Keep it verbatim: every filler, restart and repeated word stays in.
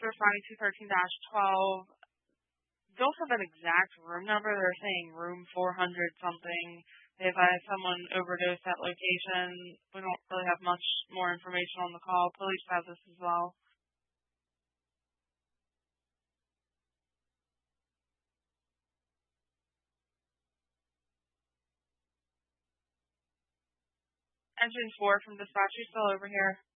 for five two one three dash twelve. Don't have an exact room number. They're saying room four hundred something. They've had someone overdose at location. We don't really have much more information on the call. Police have this as well. Engine four from dispatch, you still over here?